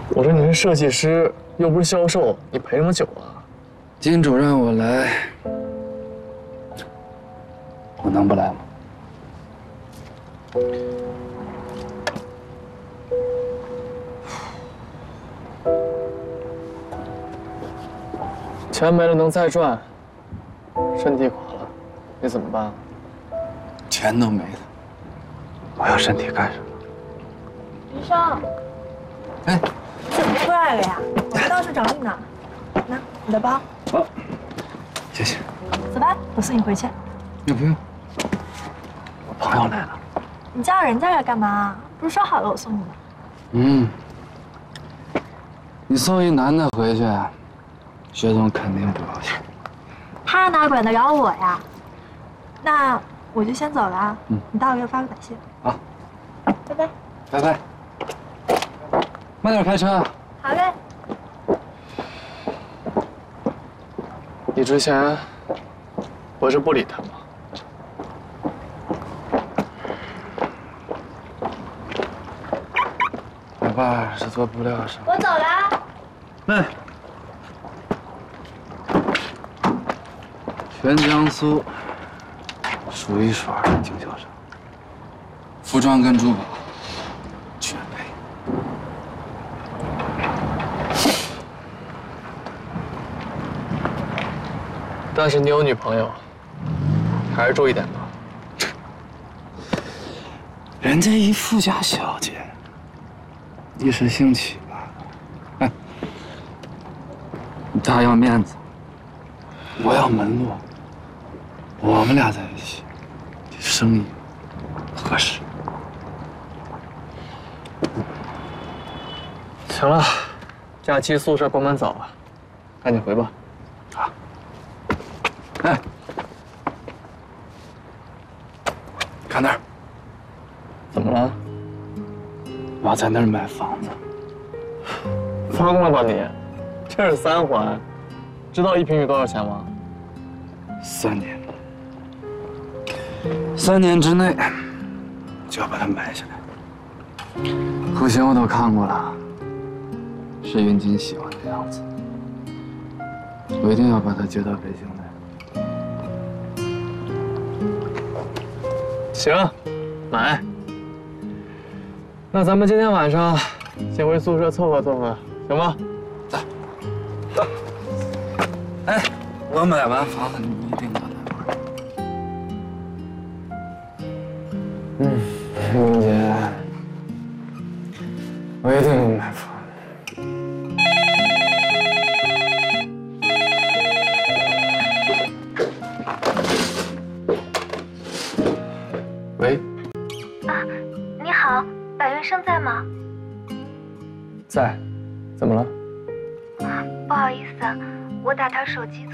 我说你是设计师，又不是销售，你陪什么酒啊？ 金主让我来，我能不来吗？ 钱没了能再赚，身体垮了，你怎么办？ 钱都没了，我要身体干什么？ 余生， 哎， 你怎么出来了呀？我还到处找你呢。拿你的包。 好，谢谢。 走吧，我送你回去。 也不用，我朋友来了。 你叫人家来干嘛？不是说好了我送你吗？ 嗯，你送一男的回去，薛总肯定不高兴。 他哪管得了我呀？那我就先走了啊。你待会给我发个短信。 好， 拜拜。 拜拜。慢点开车。 好嘞。 你之前不是不理他吗？ 我爸是做布料生意。 我走了。 哎，全江苏数一数二的经销商，服装跟珠宝全配。 但是你有女朋友，还是注意点吧。 人家一富家小姐，一时兴起吧。哎，他要面子，我要门路，我们俩在一起，这生意合适。 行了，假期宿舍关门早了，赶紧回吧。 啊。哎，看那儿， 怎么了？ 我要在那儿买房子。 疯了吧你？这是3环，知道1平米多少钱吗 3年，3年之内就要把它买下来。户型我都看过了，是云锦喜欢的样子，我一定要把它接到北京来。 行，买。那咱们今天晚上先回宿舍凑合凑合，行吗？ 走，走。哎，我买完房子，你一定要来玩。云姐，我一定给你买房。 喂。 你好，白云生在吗？ 在，怎么了？ 不好意思，我打他手机